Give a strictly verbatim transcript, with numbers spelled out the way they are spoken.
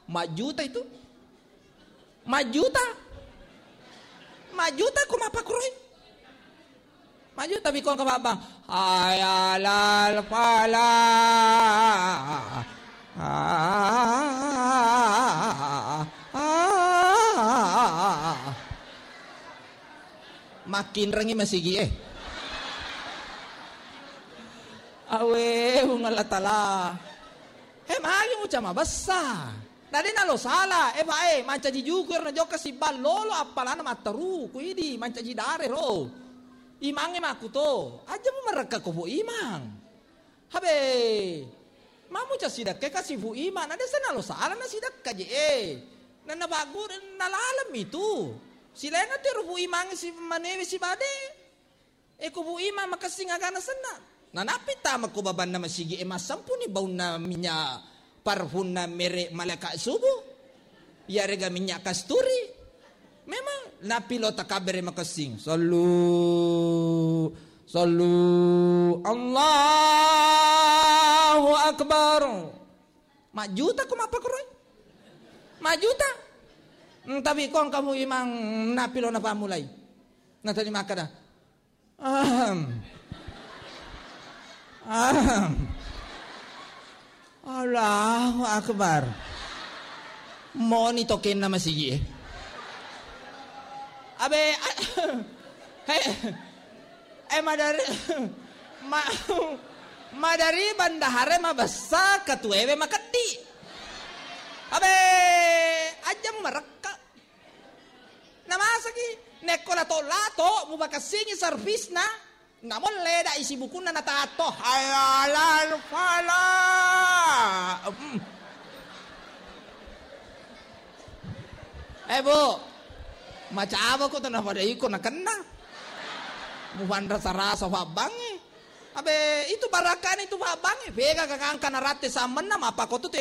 Majuta itu. Majuta. Majuta ko mapakroy. Majuta bikon ka babang. Hayalal fala. Ah, ah, makin rangi masigi eh. Awe ungalatala. He magi mo chama bassa. Dadi na lo sala e ba e manca ji jukur na joka si ballolo appalana mataru kuidi manca ji dare ro. Imang e makuto. Aja mo maraka ko bu imang. Habe. Mamu ca sidak ke kasih bu iman ada sana lo sala na sidak ka je eh. Na nabagur nalalam itu. Silena tiru bu imang si manewi si bade. E ko bu imang makasinga gana sana. Nanapit tama ko baban na masigi e masampu ni bau na minya parfum na mere malaka subu. Yarega minya kasturi. Memang napilota kabere makasing. Sallu sallu Allahu Akbar. Majuta ko mapakroy. Majuta. Hmm, tapi kong kamu imang napilo na pamulay. Natalima ka na. Aham. Aham. Allahu Akbar. Mo ni token na masigi eh. Abe, hey, eh madari, ma, madari bandahare mabasa katuewe makati. Abe, aja mo maraka. Namasaki, nekola to lato, mo bakasingi service na. Namun leda isi buku na natato. Hayalal fala. Mm. Eh bu, macam apa kok tanah pada ikut nak kena. Muhan rasa-rasa fabange. Abe itu barakan itu fabange. Vega kakang kana rate sama nama apa kok tu